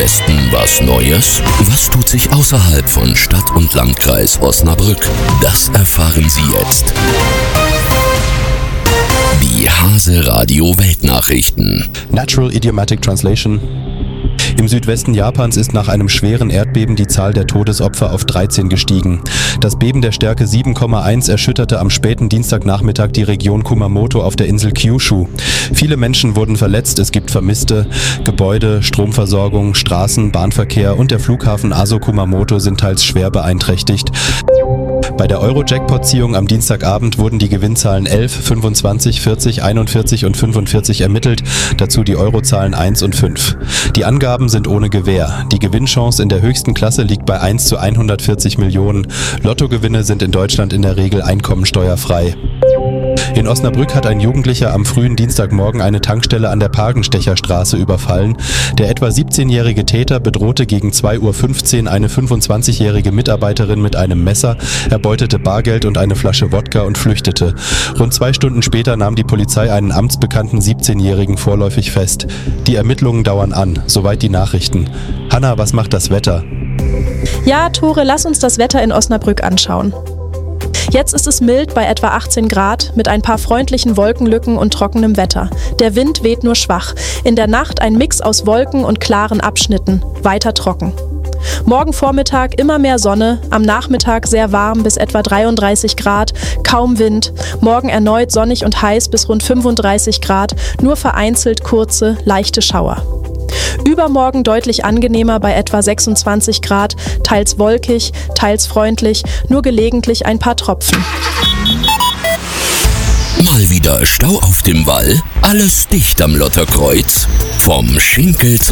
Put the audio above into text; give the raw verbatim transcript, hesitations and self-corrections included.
Südwesten was Neues? Was tut sich außerhalb von Stadt und Landkreis Osnabrück? Das erfahren Sie jetzt. Die Hase Radio Weltnachrichten. Natural Idiomatic Translation. Im Südwesten Japans ist nach einem schweren Erdbeben die Zahl der Todesopfer auf dreizehn gestiegen. Das Beben der Stärke sieben Komma eins erschütterte am späten Dienstagnachmittag die Region Kumamoto auf der Insel Kyushu. Viele Menschen wurden verletzt, es gibt Vermisste. Gebäude, Stromversorgung, Straßen, Bahnverkehr und der Flughafen Aso Kumamoto sind teils schwer beeinträchtigt. Bei der Euro-Jackpot-Ziehung am Dienstagabend wurden die Gewinnzahlen elf, fünfundzwanzig, vierzig, einundvierzig und fünfundvierzig ermittelt, dazu die Eurozahlen eins und fünf. Die Angaben sind ohne Gewähr. Die Gewinnchance in der höchsten Klasse liegt bei eins zu hundertvierzig Millionen. Lottogewinne sind in Deutschland in der Regel einkommensteuerfrei. In Osnabrück hat ein Jugendlicher am frühen Dienstagmorgen eine Tankstelle an der Pargenstecherstraße überfallen. Der etwa siebzehnjährige Täter bedrohte gegen zwei Uhr fünfzehn eine fünfundzwanzigjährige Mitarbeiterin mit einem Messer, erbeutete Bargeld und eine Flasche Wodka und flüchtete. Rund zwei Stunden später nahm die Polizei einen amtsbekannten siebzehnjährigen vorläufig fest. Die Ermittlungen dauern an, soweit die Nachrichten. Hanna, was macht das Wetter? Ja, Tore, lass uns das Wetter in Osnabrück anschauen. Jetzt ist es mild bei etwa achtzehn Grad mit ein paar freundlichen Wolkenlücken und trockenem Wetter. Der Wind weht nur schwach. In der Nacht ein Mix aus Wolken und klaren Abschnitten. Weiter trocken. Morgen Vormittag immer mehr Sonne, am Nachmittag sehr warm bis etwa dreiunddreißig Grad, kaum Wind. Morgen erneut sonnig und heiß bis rund fünfunddreißig Grad, nur vereinzelt kurze, leichte Schauer. Übermorgen deutlich angenehmer bei etwa sechsundzwanzig Grad, teils wolkig, teils freundlich, nur gelegentlich ein paar Tropfen. Mal wieder Stau auf dem Wall? Alles dicht am Lotterkreuz? Vom Schinkel zum